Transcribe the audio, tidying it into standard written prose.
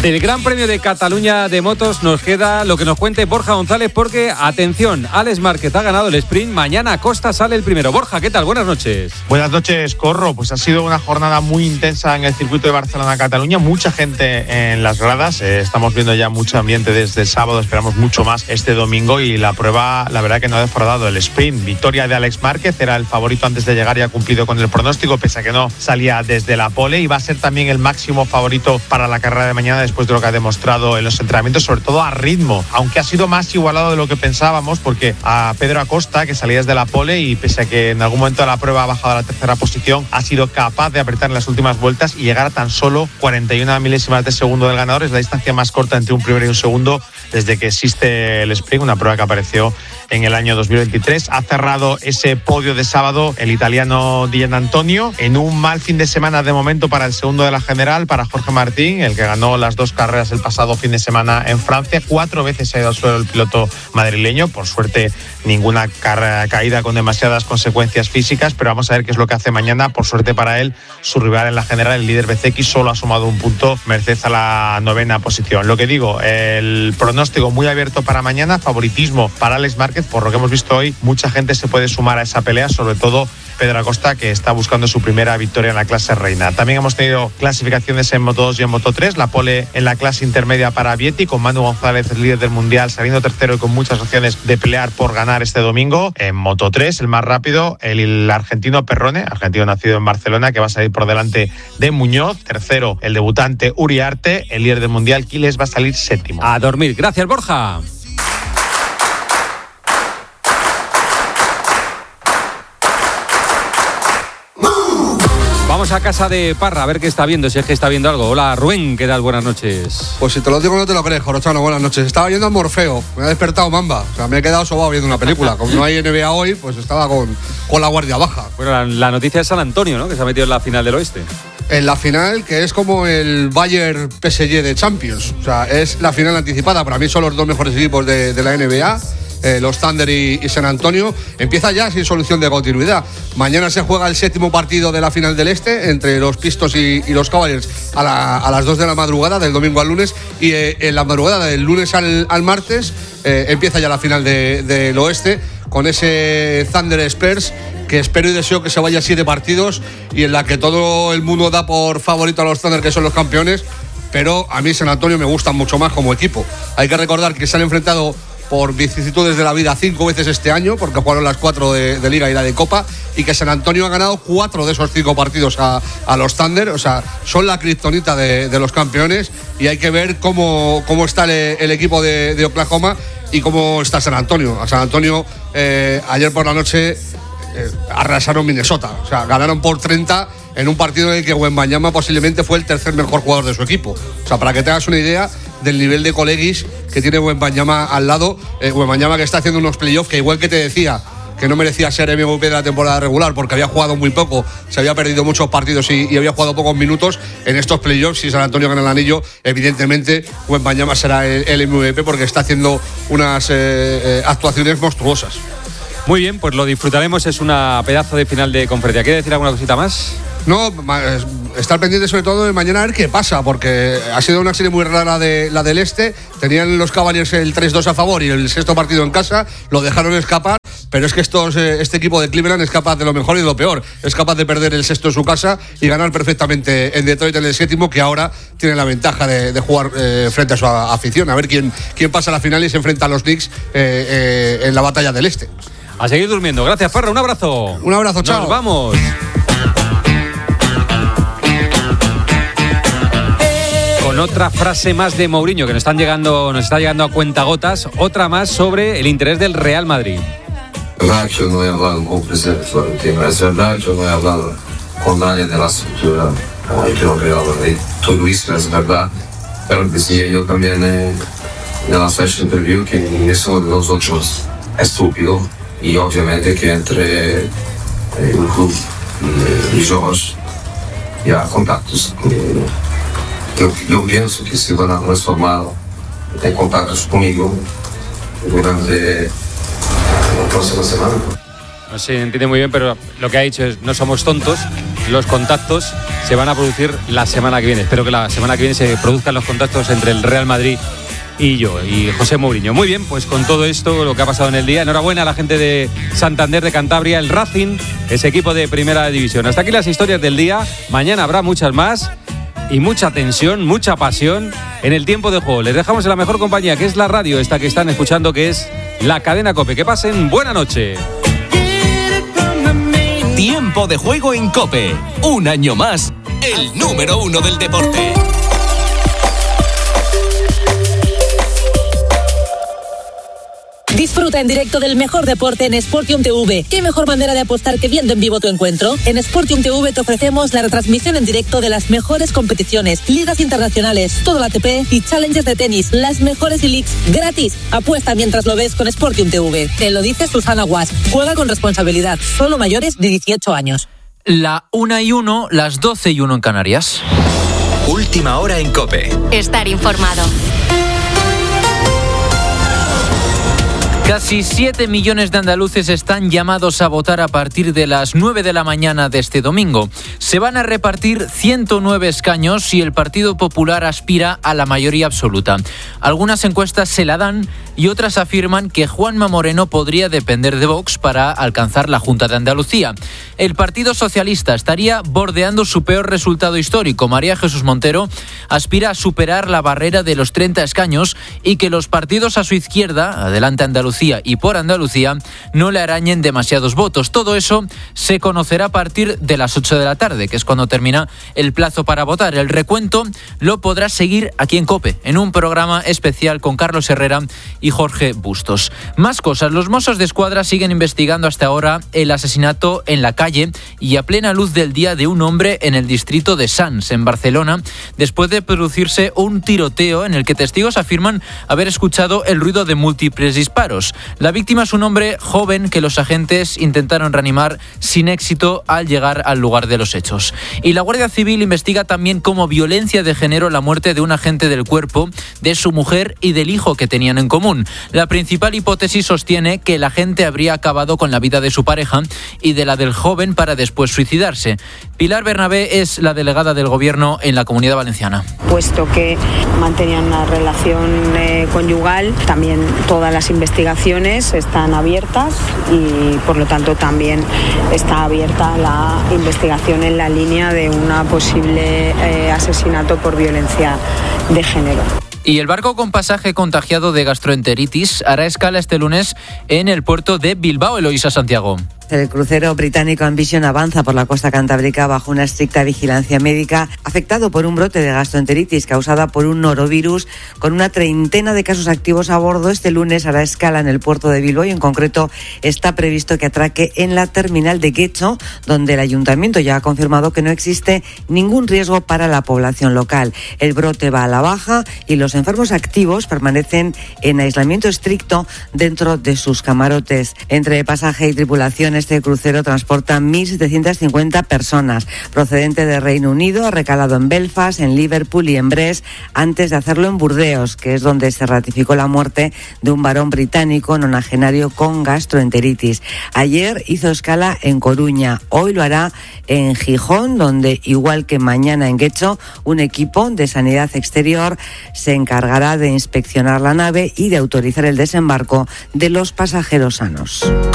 Del Gran Premio de Cataluña de motos nos queda lo que nos cuente Borja González, porque, atención, Alex Márquez ha ganado el sprint, mañana Acosta sale el primero. Borja, ¿qué tal? Buenas noches. Buenas noches, Corro. Pues ha sido una jornada muy intensa en el circuito de Barcelona-Cataluña, mucha gente en las gradas, estamos viendo ya mucho ambiente desde el sábado, esperamos mucho más este domingo, y la prueba, la verdad que no ha defraudado. El sprint, victoria de Alex Márquez, era el favorito antes de llegar y ha cumplido con el pronóstico, pese a que no salía desde la pole, y va a ser también el máximo favorito para la carrera de mañana después de lo que ha demostrado en los entrenamientos, sobre todo a ritmo, aunque ha sido más igualado de lo que pensábamos, porque a Pedro Acosta, que salía desde la pole y pese a que en algún momento de la prueba ha bajado a la tercera posición, ha sido capaz de apretar en las últimas vueltas y llegar a tan solo 41 milésimas de segundo del ganador. Es la distancia más corta entre un primero y un segundo desde que existe el sprint, una prueba que apareció en el año 2023. Ha cerrado ese podio de sábado el italiano Di Giannantonio, en un mal fin de semana de momento para el segundo de la general, para Jorge Martín, el que ganó las dos carreras el pasado fin de semana en Francia. 4 veces se ha ido al suelo el piloto madrileño, por suerte ninguna caída con demasiadas consecuencias físicas, pero vamos a ver qué es lo que hace mañana. Por suerte para él, su rival en la general, el líder BCX, solo ha sumado un punto merced a la 9ª posición. Lo que digo, el pronóstico muy abierto para mañana, favoritismo para Alex Márquez. Por lo que hemos visto hoy, mucha gente se puede sumar a esa pelea, sobre todo Pedro Acosta, que está buscando su primera victoria en la clase reina. También hemos tenido clasificaciones en Moto 2 y en Moto 3, la pole en la clase intermedia para Vietti, con Manu González, el líder del mundial, saliendo tercero y con muchas opciones de pelear por ganar este domingo. En Moto 3, el más rápido, el argentino Perrone, argentino nacido en Barcelona, que va a salir por delante de Muñoz. Tercero, el debutante Uriarte, el líder del mundial, Quiles, va a salir séptimo. A dormir. Gracias, Borja. Vamos a casa de Parra a ver qué está viendo, si es que está viendo algo. Hola, Rubén, ¿qué tal? Buenas noches. Pues si te lo digo no te lo crees, Jorochano, buenas noches. Estaba viendo a Morfeo, me ha despertado Mamba. O sea, me he quedado sobado viendo una película. Como no hay NBA hoy, pues estaba con la guardia baja. Bueno, la noticia es San Antonio, ¿no? Que se ha metido en la final del oeste. En la final, que es como el Bayern PSG de Champions. O sea, es la final anticipada. Para mí son los dos mejores equipos de la NBA. Los Thunder y San Antonio. Empieza ya sin solución de continuidad. Mañana se juega el 7º partido de la final del Este entre los Pistons y los Cavaliers a las 2 de la madrugada, del domingo al lunes, y en la madrugada del lunes al martes empieza ya la final del Oeste, con ese Thunder Spurs, que espero y deseo que se vaya a 7 partidos, y en la que todo el mundo da por favorito a los Thunder, que son los campeones, pero a mí San Antonio me gusta mucho más como equipo. Hay que recordar que se han enfrentado por vicisitudes de la vida 5 veces este año, porque jugaron las 4 de Liga y la de Copa, y que San Antonio ha ganado 4 de esos 5 partidos a los Thunder. O sea, son la kriptonita de los campeones, y hay que ver cómo está el equipo de Oklahoma y cómo está San Antonio. A San Antonio ayer por la noche arrasaron Minnesota, o sea, ganaron por 30 en un partido en el que Wembanyama posiblemente fue el tercer mejor jugador de su equipo. O sea, para que tengas una idea del nivel de coleguis que tiene Wembanyama al lado. Wembanyama, que está haciendo unos playoffs que, igual que te decía que no merecía ser MVP de la temporada regular porque había jugado muy poco, se había perdido muchos partidos y había jugado pocos minutos, en estos playoffs, si San Antonio gana el anillo, evidentemente Wembanyama será el MVP, porque está haciendo unas actuaciones monstruosas. Muy bien, pues lo disfrutaremos. Es una pedazo de final de conferencia. ¿Quiere decir alguna cosita más? No, estar pendiente sobre todo de mañana a ver qué pasa, porque ha sido una serie muy rara la del Este. Tenían los Cavaliers el 3-2 a favor y el 6º partido en casa, lo dejaron escapar, pero es que este equipo de Cleveland es capaz de lo mejor y de lo peor. Es capaz de perder el 6º en su casa y ganar perfectamente en Detroit en el 7º, que ahora tiene la ventaja de jugar frente a su afición. A ver quién pasa a la final y se enfrenta a los Knicks en la batalla del Este. A seguir durmiendo. Gracias, Parra. Un abrazo. Un abrazo, chao. Nos vamos. Con otra frase más de Mourinho que nos está llegando a cuentagotas, otra más sobre el interés del Real Madrid. Daha çok oyalan compresenza daha çok oyalan ondan de la estructura yo creo que todo eso es verdad, pero decía yo también en la flash interview que ninguno de los otros es estúpido, y obviamente que entre el club y los ya contactos. Yo pienso que se van a transformar en contactos conmigo durante la próxima semana. No se entiende muy bien, pero lo que ha dicho es: no somos tontos los contactos se van a producir la semana que viene. Espero que la semana que viene se produzcan los contactos entre el Real Madrid y yo, y José Mourinho. Muy bien, pues con todo esto, lo que ha pasado en el día, enhorabuena a la gente de Santander de Cantabria, el Racing, ese equipo de primera división. Hasta aquí las historias del día. Mañana habrá muchas más y mucha tensión, mucha pasión en el tiempo de juego. Les dejamos en la mejor compañía, que es la radio, esta que están escuchando, que es la cadena COPE. Que pasen buena noche. Tiempo de juego en COPE. Un año más, el número 1 del deporte. Disfruta en directo del mejor deporte en Sportium TV. ¿Qué mejor manera de apostar que viendo en vivo tu encuentro? En Sportium TV te ofrecemos la retransmisión en directo de las mejores competiciones, ligas internacionales, todo la ATP y challenges de tenis, las mejores e-leagues, gratis. Apuesta mientras lo ves con Sportium TV. Te lo dice Susana Guas. Juega con responsabilidad. Solo mayores de 18 años. La 1:01, las 12:01 en Canarias. Última hora en COPE. Estar informado. Casi 7 millones de andaluces están llamados a votar a partir de las 9 de la mañana de este domingo. Se van a repartir 109 escaños y el Partido Popular aspira a la mayoría absoluta. Algunas encuestas se la dan y otras afirman que Juanma Moreno podría depender de Vox para alcanzar la Junta de Andalucía. El Partido Socialista estaría bordeando su peor resultado histórico. María Jesús Montero aspira a superar la barrera de los 30 escaños y que los partidos a su izquierda, Adelante Andalucía y Por Andalucía, no le arañen demasiados votos. Todo eso se conocerá a partir de las 8 de la tarde, que es cuando termina el plazo para votar. El recuento lo podrás seguir aquí en COPE, en un programa especial con Carlos Herrera y Jorge Bustos. Más cosas. Los Mossos de Escuadra siguen investigando hasta ahora el asesinato en la calle y a plena luz del día de un hombre en el distrito de Sants, en Barcelona, después de producirse un tiroteo en el que testigos afirman haber escuchado el ruido de múltiples disparos. La víctima es un hombre joven que los agentes intentaron reanimar sin éxito al llegar al lugar de los hechos. Y la Guardia Civil investiga también como violencia de género la muerte de un agente del cuerpo, de su mujer y del hijo que tenían en común. La principal hipótesis sostiene que el agente habría acabado con la vida de su pareja y de la del joven para después suicidarse. Pilar Bernabé es la delegada del Gobierno en la Comunidad Valenciana. Puesto que mantenían una relación conyugal, también todas las investigaciones están abiertas y por lo tanto también está abierta la investigación en la línea de una posible asesinato por violencia de género. Y el barco con pasaje contagiado de gastroenteritis hará escala este lunes en el puerto de Bilbao. Eloísa Santiago. El crucero británico Ambition avanza por la costa cantábrica bajo una estricta vigilancia médica, afectado por un brote de gastroenteritis causada por un norovirus. Con una treintena de casos activos a bordo, este lunes hará escala en el puerto de Bilbao y en concreto está previsto que atraque en la terminal de Guecho, donde el ayuntamiento ya ha confirmado que no existe ningún riesgo para la población local. El brote va a la baja y los enfermos activos permanecen en aislamiento estricto dentro de sus camarotes. Entre pasaje y tripulación, este crucero transporta 1.750 personas. Procedente de Reino Unido, ha recalado en Belfast, en Liverpool y en Brest, antes de hacerlo en Burdeos, que es donde se ratificó la muerte de un varón británico nonagenario con gastroenteritis. Ayer hizo escala en Coruña, hoy lo hará en Gijón, donde, igual que mañana en Guecho, un equipo de sanidad exterior se encargará de inspeccionar la nave y de autorizar el desembarco de los pasajeros sanos.